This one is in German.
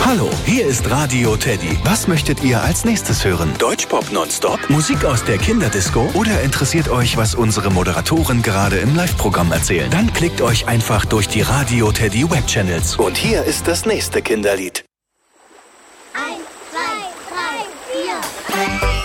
Hallo, hier ist Radio Teddy. Was möchtet ihr als nächstes hören? Deutschpop nonstop? Musik aus der Kinderdisco? Oder interessiert euch, was unsere Moderatoren gerade im Live-Programm erzählen? Dann klickt euch einfach durch die Radio Teddy Webchannels. Und hier ist das nächste Kinderlied.